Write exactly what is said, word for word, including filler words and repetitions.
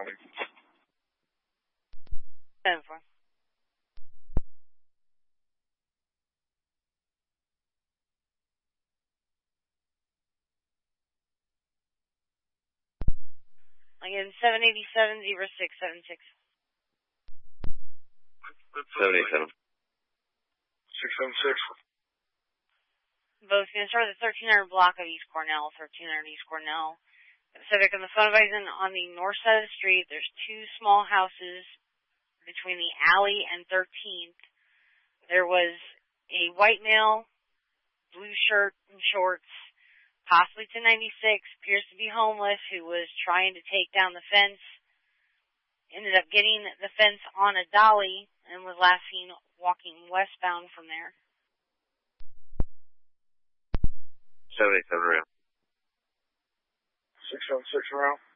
morning. ten four. Again, seven eighty-seven, zero six seven six. seven eighty-seven. six seven six. Both going to start the thirteen hundred block of East Cornell, thirteen hundred East Cornell. Pacific on the phone advising on the north side of the street. There's two small houses between the alley and thirteenth. There was a white male, blue shirt and shorts, possibly ten ninety-six, appears to be homeless, who was trying to take down the fence. Ended up getting the fence on a dolly and was last seen walking westbound from there. seven eighty-seven around. six seven six around.